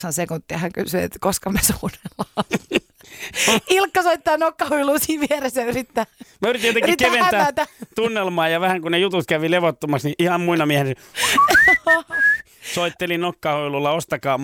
sekuntia hän kysyy, että koska me suunnellaan. Ilkka soittaa nokkahuiluun siinä vieressä ja yrittää. Mä yritin jotenkin keventää hämätä tunnelmaa ja vähän kun ne jutut kävi levottomasti, niin ihan muina miehen soittelin nokkahuilulla, ostakaa